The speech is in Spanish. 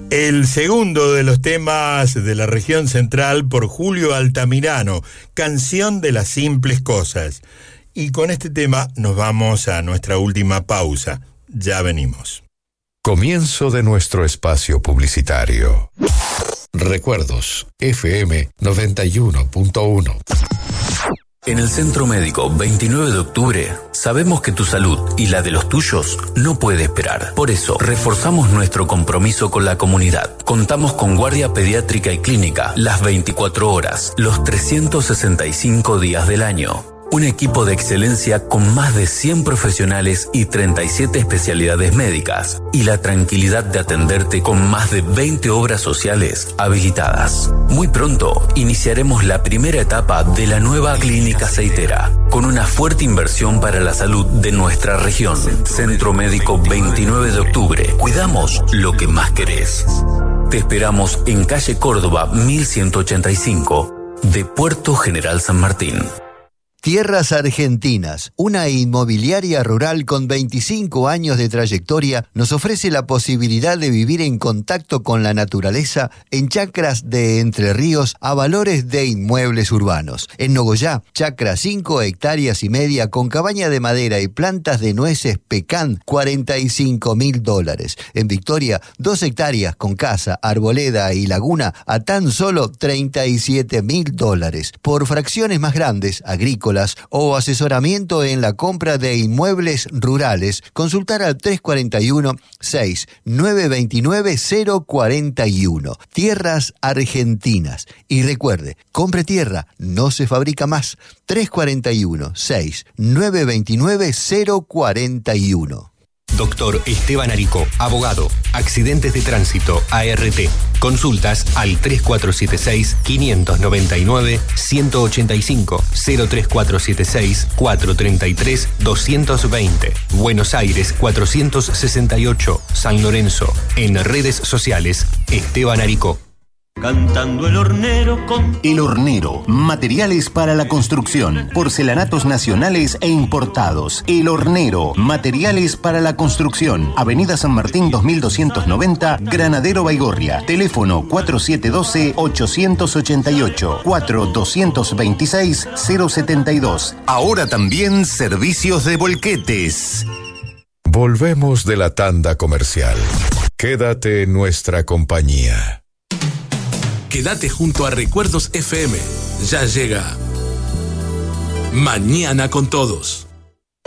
El segundo de los temas de la región central por Julio Altamirano, Canción de las Simples Cosas. Y con este tema nos vamos a nuestra última pausa. Ya venimos. Comienzo de nuestro espacio publicitario. Recuerdos, FM 91.1. En el Centro Médico 29 de octubre sabemos que tu salud y la de los tuyos no puede esperar. Por eso reforzamos nuestro compromiso con la comunidad. Contamos con guardia pediátrica y clínica las 24 horas, los 365 días del año. Un equipo de excelencia con más de 100 profesionales y 37 especialidades médicas y la tranquilidad de atenderte con más de 20 obras sociales habilitadas. Muy pronto iniciaremos la primera etapa de la nueva clínica aceitera con una fuerte inversión para la salud de nuestra región. Centro Médico 29 de octubre. Cuidamos lo que más querés. Te esperamos en calle Córdoba 1185 de Puerto General San Martín. Tierras Argentinas, una inmobiliaria rural con 25 años de trayectoria, nos ofrece la posibilidad de vivir en contacto con la naturaleza en chacras de Entre Ríos a valores de inmuebles urbanos. En Nogoyá, chacra 5 hectáreas y media con cabaña de madera y plantas de nueces pecan, $45.000. En Victoria, 2 hectáreas con casa, arboleda y laguna a tan solo $37.000. Por fracciones más grandes, agrícolas o asesoramiento en la compra de inmuebles rurales, consultar al 341-6-929-041. Tierras Argentinas. Y recuerde, compre tierra, no se fabrica más. 341-6-929-041. Doctor Esteban Arico, abogado, accidentes de tránsito, ART. Consultas al 3476-599-185, 03476-433-220. Buenos Aires 468, San Lorenzo. En redes sociales, Esteban Arico. Cantando el hornero con... El Hornero, materiales para la construcción, porcelanatos nacionales e importados. El Hornero, materiales para la construcción. Avenida San Martín 2290, Granadero Baigorria. Teléfono 4712-888, 4226-072. Ahora también servicios de volquetes. Volvemos de la tanda comercial. Quédate en nuestra compañía. Quédate junto a Recuerdos FM. Ya llega Mañana con Todos.